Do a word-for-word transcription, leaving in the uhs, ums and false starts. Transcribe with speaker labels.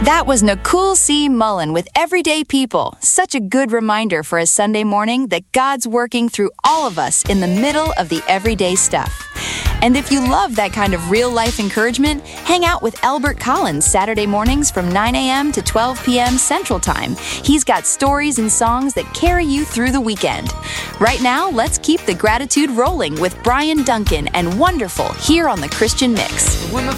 Speaker 1: That was Nicole C. Mullen with Everyday People. Such a good reminder for a Sunday morning that God's working through all of us in the middle of the everyday stuff. And if you love that kind of real-life encouragement, hang out with Albert Collins Saturday mornings from nine a.m. to twelve p.m. Central Time. He's got stories and songs that carry you through the weekend. Right now, let's keep the gratitude rolling with Brian Duncan and Wonderful here on the Christian Mix.